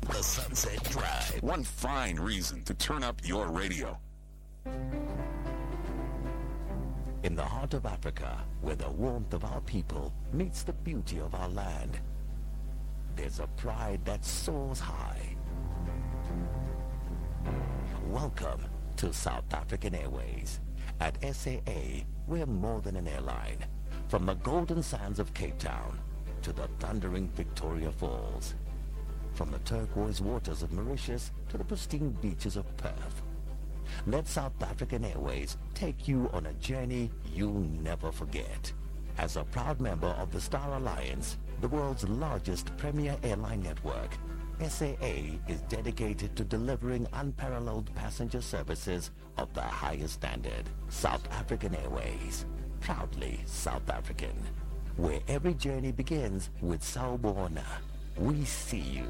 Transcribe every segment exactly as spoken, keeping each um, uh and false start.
The Sunset Drive. One fine reason to turn up your radio. In the heart of Africa, where the warmth of our people meets the beauty of our land, there's a pride that soars high. Welcome to South African Airways. At S A A, we're more than an airline. From the golden sands of Cape Town to the thundering Victoria Falls. From the turquoise waters of Mauritius to the pristine beaches of Perth. Let South African Airways take you on a journey you'll never forget. As a proud member of the Star Alliance, the world's largest premier airline network, S A A is dedicated to delivering unparalleled passenger services of the highest standard. South African Airways, proudly South African, where every journey begins with Sawubona. We see you.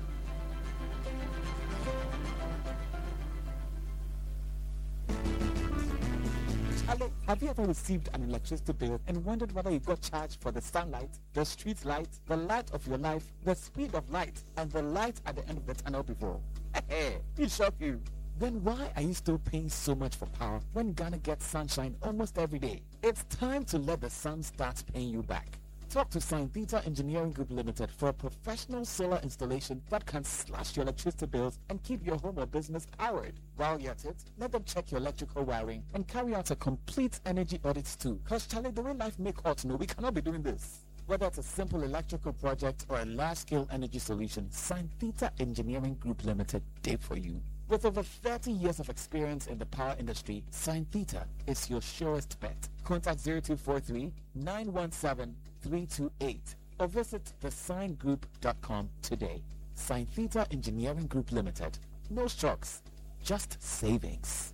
Charlie, have you ever received an electricity bill and wondered whether you got charged for the sunlight, the street light, the light of your life, the speed of light, and the light at the end of the tunnel before? Hey, it shocked you. Then why are you still paying so much for power when Ghana gets sunshine almost every day? It's time to let the sun start paying you back. Talk to Syntheta Engineering Group Limited for a professional solar installation that can slash your electricity bills and keep your home or business powered. While you're at it, let them check your electrical wiring and carry out a complete energy audit too. Cause Charlie, the way life may ought, no, we cannot be doing this. Whether it's a simple electrical project or a large-scale energy solution, Syntheta Engineering Group Limited did for you. With over thirty years of experience in the power industry, Syntheta is your surest bet. Contact zero two four three, nine one seven, three two eight or visit the sign group dot com today. Syntheta Engineering Group Limited. No strokes, just savings.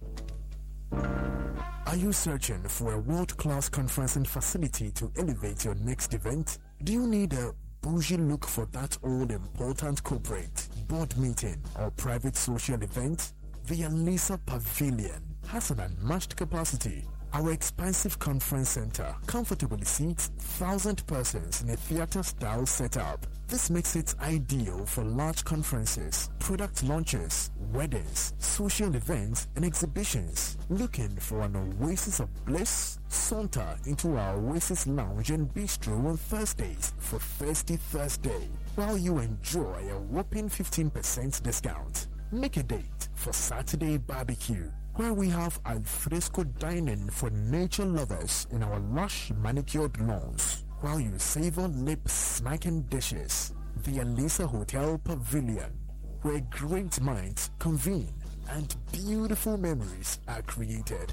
Are you searching for a world-class conferencing facility to elevate your next event? Do you need a bougie look for that all-important corporate, board meeting, or private social event? The Alisa Pavilion has an unmatched capacity. Our expansive conference center comfortably seats one thousand persons in a theater-style setup. This makes it ideal for large conferences, product launches, weddings, social events, and exhibitions. Looking for an oasis of bliss? Saunter into our Oasis Lounge and Bistro on Thursdays for Thirsty Thursday, while you enjoy a whopping fifteen percent discount. Make a date for Saturday Barbecue, where we have alfresco dining for nature lovers in our lush manicured lawns, while you savor lip-smacking dishes. The Alisa Hotel Pavilion, where great minds convene and beautiful memories are created.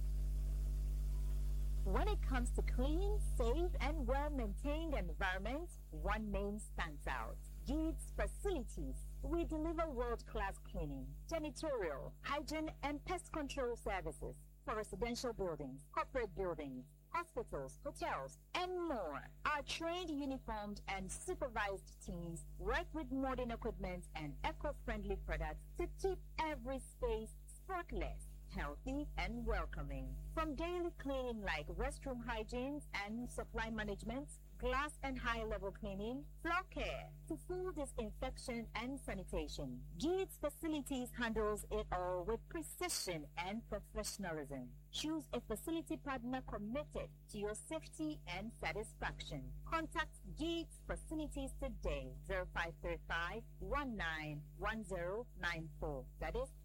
When it comes to clean, safe, and well-maintained environments, one name stands out. Geeds Facilities. We deliver world-class cleaning, janitorial, hygiene, and pest control services for residential buildings, corporate buildings, hospitals, hotels, and more. Our trained, uniformed, and supervised teams work with modern equipment and eco-friendly products to keep every space spotless, healthy, and welcoming. From daily cleaning like restroom hygiene and supply management, glass and high-level cleaning, floor care, to full disinfection and sanitation. Geeds Facilities handles it all with precision and professionalism. Choose a facility partner committed to your safety and satisfaction. Contact Geeds Facilities today, zero five three five, one nine one zero nine four. That is